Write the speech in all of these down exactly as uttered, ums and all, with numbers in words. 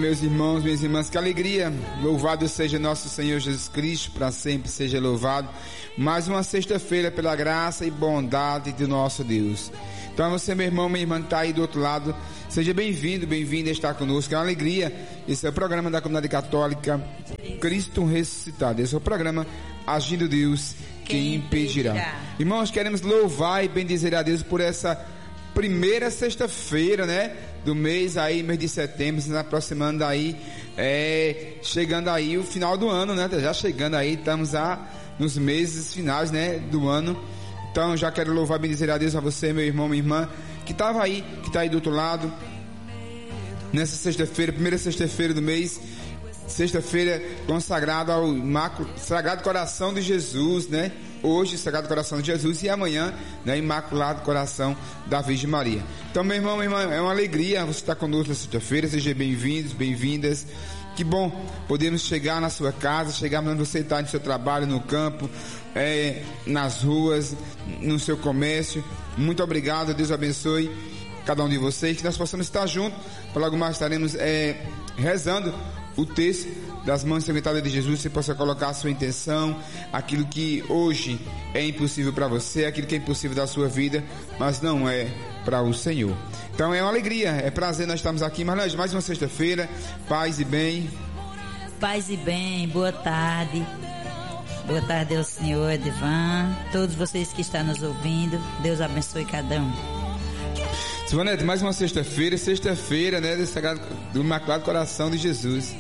meus irmãos, minhas irmãs, que alegria. Louvado seja nosso Senhor Jesus Cristo, para sempre seja louvado. Mais uma sexta-feira pela graça e bondade de nosso Deus. Então você, meu irmão, minha irmã que está aí do outro lado, seja bem-vindo, bem-vinda a estar conosco. É uma alegria. Esse é o programa da Comunidade Católica Cristo Ressuscitado. Esse é o programa Agindo Deus, quem impedirá. Irmãos, queremos louvar e bendizer a Deus por essa primeira sexta-feira, né, do mês aí, mês de setembro, se aproximando aí, é, chegando aí o final do ano, né, já chegando aí, estamos já nos meses finais, né, do ano. Então já quero louvar e bendizer a Deus, a você, meu irmão, minha irmã, que estava aí, que está aí do outro lado, nessa sexta-feira, primeira sexta-feira do mês, sexta-feira consagrada ao Imaculado, Sagrado Coração de Jesus, né? Hoje, Sagrado Coração de Jesus, e amanhã, né, Imaculado Coração da Virgem Maria. Então, meu irmão, minha irmã, é uma alegria você estar conosco na sexta-feira. Sejam bem-vindos, bem-vindas. Que bom podermos chegar na sua casa, chegar onde você está, no seu trabalho, no campo, é, nas ruas, no seu comércio. Muito obrigado, Deus abençoe cada um de vocês, que nós possamos estar juntos. Para logo mais estaremos é, rezando o texto das mãos ensanguentadas de Jesus. Você possa colocar a sua intenção, aquilo que hoje é impossível para você, aquilo que é impossível da sua vida, mas não é para o Senhor. Então é uma alegria, é prazer nós estamos aqui, mas mais uma sexta-feira, paz e bem. Paz e bem, boa tarde. Boa tarde ao Senhor Edivan, todos vocês que estão nos ouvindo, Deus abençoe cada um. Silvanete, mais uma sexta-feira, sexta-feira, né, do Sagrado, do Imaculado Coração de Jesus.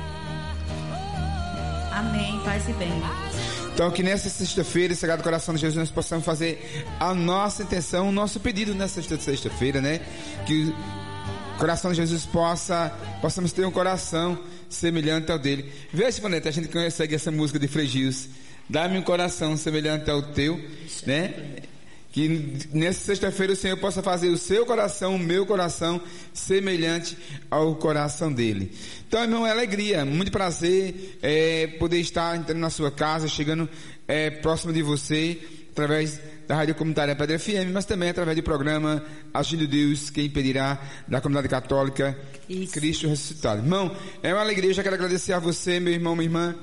Amém, paz e bem. Então que nessa sexta-feira, Sagrado Coração de Jesus, nós possamos fazer a nossa intenção, o nosso pedido nessa sexta-feira, né? Que o coração de Jesus possa, possamos ter um coração semelhante ao dele. Veja, Silvanete, a gente consegue essa música de Frei Gils, dá-me um coração semelhante ao teu, né? Que nessa sexta-feira o Senhor possa fazer o seu coração, o meu coração, semelhante ao coração dele. Então, irmão, é alegria, muito prazer é, poder estar entrando na sua casa, chegando é, próximo de você, através da Rádio Comunitária Pedra F M, mas também através do programa Agindo Deus, quem impedirá, da Comunidade Católica Isso. Cristo Ressuscitado. Irmão, é uma alegria, eu já quero agradecer a você, meu irmão, minha irmã,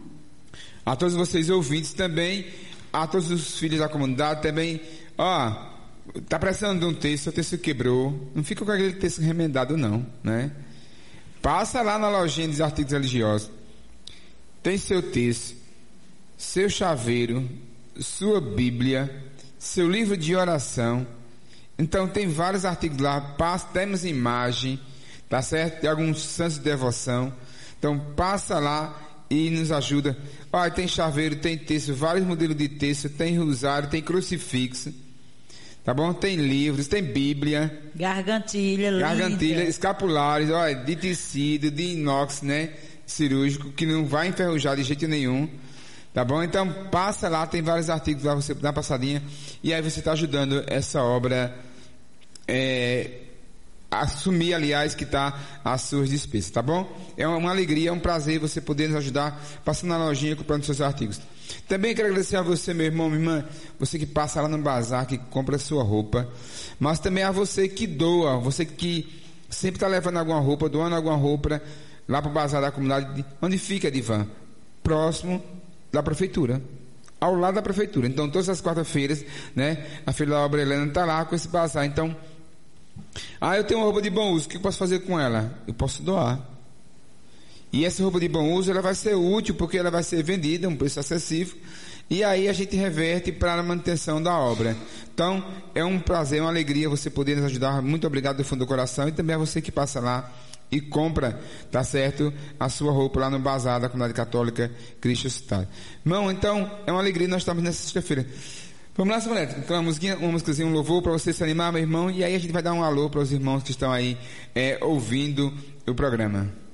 a todos vocês ouvintes também, a todos os filhos da comunidade também. Ó, tá precisando de um texto, o texto quebrou, não fica com aquele texto remendado não, né? Passa lá na lojinha dos artigos religiosos, tem seu texto, seu chaveiro, sua Bíblia, seu livro de oração. Então tem vários artigos lá, passa, temos imagem, tá certo? Tem alguns santos de devoção, então passa lá e nos ajuda. Olha, tem chaveiro, tem texto, vários modelos de texto, tem rosário, tem crucifixo, tá bom? Tem livros, tem Bíblia, gargantilha, gargantilha, linda. escapulares, olha, de tecido, de inox, né? Cirúrgico, que não vai enferrujar de jeito nenhum, tá bom? Então passa lá, tem vários artigos lá, você dá uma passadinha, e aí você está ajudando essa obra, é, assumir, aliás, que está às suas despesas, tá bom? É uma alegria, é um prazer você poder nos ajudar, passando na lojinha, comprando seus artigos. Também quero agradecer a você, meu irmão, minha irmã, você que passa lá no bazar, que compra a sua roupa, mas também a você que doa, você que sempre está levando alguma roupa, doando alguma roupa lá para o bazar da comunidade. Onde fica, Edivan? Próximo da prefeitura, ao lado da prefeitura. Então todas as quartas-feiras, né, a filha da obra Helena está lá com esse bazar. Então, ah, eu tenho uma roupa de bom uso, o que eu posso fazer com ela? Eu posso doar. E essa roupa de bom uso, ela vai ser útil, porque ela vai ser vendida a um preço acessível, e aí a gente reverte para a manutenção da obra. Então, é um prazer, uma alegria você poder nos ajudar. Muito obrigado do fundo do coração, e também a você que passa lá e compra, tá certo, a sua roupa lá no bazar da Comunidade Católica Cristo Ressuscitado. Irmão, então, é uma alegria, nós estamos nessa sexta-feira. Vamos lá, Silvanete, então uma musiquinha, uma musiquinha, um louvor para você se animar, meu irmão, e aí a gente vai dar um alô para os irmãos que estão aí é, ouvindo o programa.